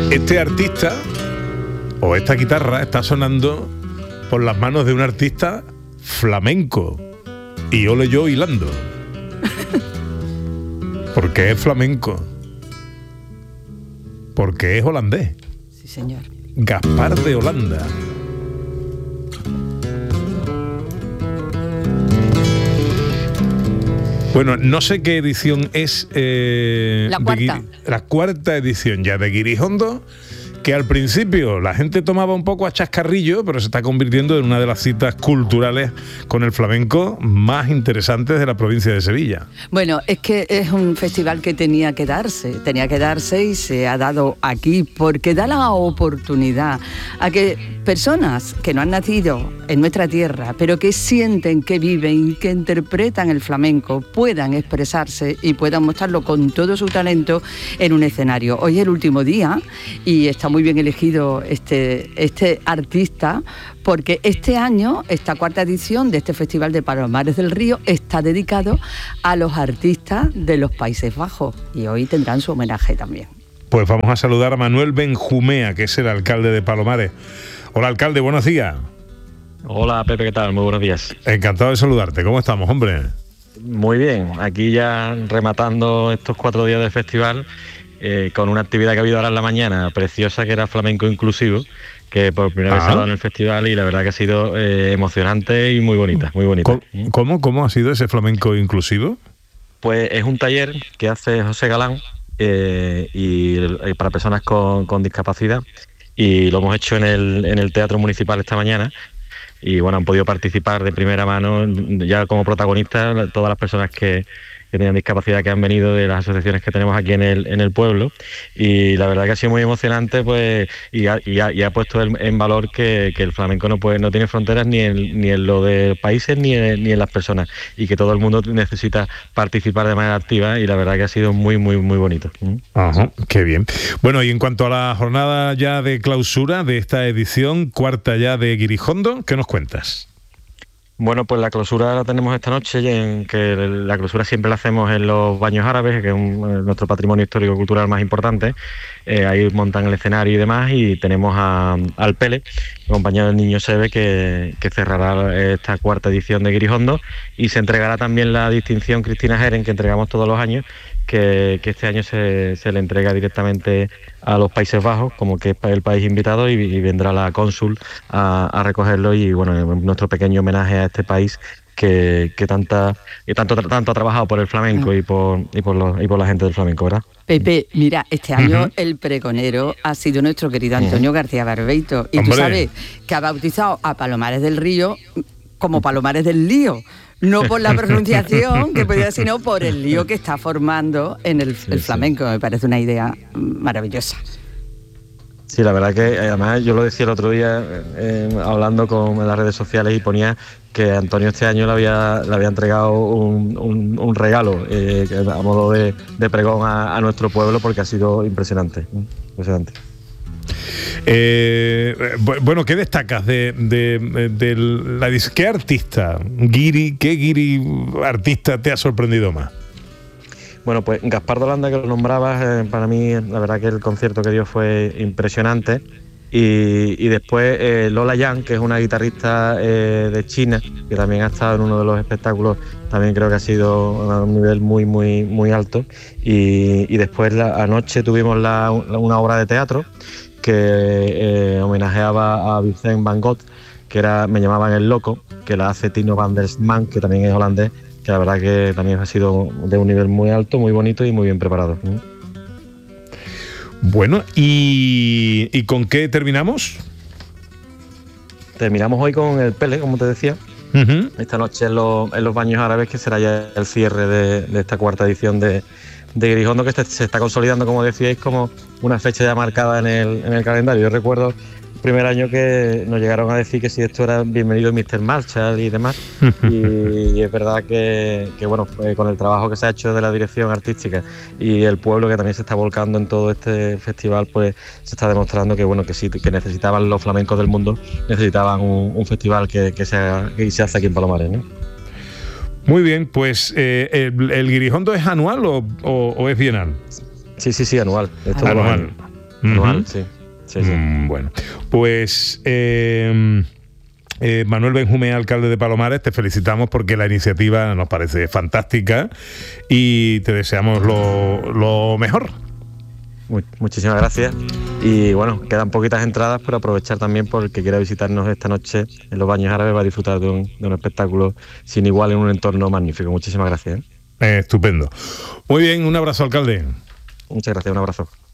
Este artista o esta guitarra está sonando por las manos de un artista flamenco y ole yo hilando porque es flamenco, porque es holandés. Sí, señor. Gaspar de Holanda. Bueno, no sé qué edición es. La cuarta. La cuarta edición ya de Guirijondo, que al principio la gente tomaba un poco a chascarrillo, pero se está convirtiendo en una de las citas culturales con el flamenco más interesantes de la provincia de Sevilla. Bueno, es que es un festival que tenía que darse y se ha dado aquí porque da la oportunidad a que personas que no han nacido en nuestra tierra, pero que sienten, que viven, que interpretan el flamenco, puedan expresarse y puedan mostrarlo con todo su talento en un escenario. Hoy es el último día y está muy bien elegido este artista, porque este año, esta cuarta edición de este Festival de Palomares del Río está dedicado a los artistas de los Países Bajos y hoy tendrán su homenaje también. Pues vamos a saludar a Manuel Benjumea, que es el alcalde de Palomares. Hola, alcalde, buenos días. Hola, Pepe, ¿qué tal? Muy buenos días. Encantado de saludarte. ¿Cómo estamos, hombre? Muy bien, aquí ya rematando estos 4 días del festival con una actividad que ha habido ahora en la mañana preciosa, que era flamenco inclusivo, que por primera vez se ha dado en el festival y la verdad que ha sido emocionante y muy bonita, muy bonita. ¿Cómo ha sido ese flamenco inclusivo? Pues es un taller que hace José Galán y para personas con discapacidad, y lo hemos hecho en el Teatro Municipal esta mañana. Y bueno, han podido participar de primera mano ya como protagonistas todas las personas que tenían discapacidad, que han venido de las asociaciones que tenemos aquí en el pueblo, y la verdad que ha sido muy emocionante, pues, y ha puesto en valor que el flamenco no tiene fronteras ni en lo de países ni en las personas, y que todo el mundo necesita participar de manera activa, y la verdad que ha sido muy muy muy bonito. Ajá, qué bien. Bueno, y en cuanto a la jornada ya de clausura de esta edición, cuarta ya de Guirijondo, ¿qué nos cuentas? Bueno, pues la clausura la tenemos esta noche, en que la clausura siempre la hacemos en los Baños Árabes, que es nuestro patrimonio histórico-cultural más importante. Ahí montan el escenario y demás, y tenemos al Pele, acompañado del Niño Sebe, que cerrará esta cuarta edición de Guirijondo, y se entregará también la distinción Cristina Jeren, que entregamos todos los años, que este año se le entrega directamente a los Países Bajos, como que es el país invitado, y vendrá la cónsul a recogerlo, y bueno, nuestro pequeño homenaje a este país que tanto ha trabajado por el flamenco y por la gente del flamenco, ¿verdad? Pepe, mira, este año el pregonero ha sido nuestro querido Antonio García Barbeito, y ¡Hombre! Tú sabes que ha bautizado a Palomares del Río como Palomares del Lío. No por la pronunciación, que podría, sino por el lío que está formando en el flamenco. Me parece una idea maravillosa. Sí, la verdad que además yo lo decía el otro día hablando con las redes sociales, y ponía que Antonio este año le había entregado un regalo a modo de pregón a nuestro pueblo, porque ha sido impresionante. Bueno, ¿qué destacas qué artista, qué guiri artista te ha sorprendido más? Bueno, pues Gaspar de Holanda, que lo nombrabas, para mí la verdad que el concierto que dio fue impresionante. Y después Lola Yang, que es una guitarrista de China, que también ha estado en uno de los espectáculos, también creo que ha sido a un nivel muy muy muy alto. Y después anoche tuvimos una obra de teatro que homenajeaba a Vincent van Gogh, que Me llamaban el loco, que la hace Tino van der Sman, que también es holandés, que la verdad que también ha sido de un nivel muy alto, muy bonito y muy bien preparado. Bueno, ¿y con qué terminamos? Terminamos hoy con el Pele, como te decía. Esta noche en los Baños Árabes, que será ya el cierre de esta cuarta edición de Guirijondo, que se está consolidando, como decíais, como una fecha ya marcada en el calendario. Yo recuerdo el primer año que nos llegaron a decir que si esto era bienvenido Mr. Marshall y demás, y es verdad que bueno, con el trabajo que se ha hecho de la dirección artística y el pueblo, que también se está volcando en todo este festival, pues se está demostrando que bueno, que sí, que necesitaban los flamencos del mundo, necesitaban un festival que se hace aquí en Palomares, ¿no? Muy bien, pues ¿el Guirijondo es anual o es bienal? Sí, anual. Anual. anual, sí. Bueno, pues Manuel Benjumea, alcalde de Palomares, te felicitamos porque la iniciativa nos parece fantástica y te deseamos lo mejor. Muchísimas gracias. Y bueno, quedan poquitas entradas, pero aprovechar también por el que quiera visitarnos esta noche en los Baños Árabes, va a disfrutar de un espectáculo sin igual en un entorno magnífico. Muchísimas gracias. Estupendo. Muy bien, un abrazo, alcalde. Muchas gracias, un abrazo.